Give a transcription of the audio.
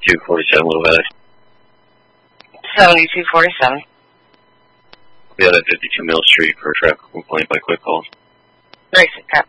7247, Little Valley. 7247. Yeah, at 52 Mill Street for a traffic complaint by quick calls. Great,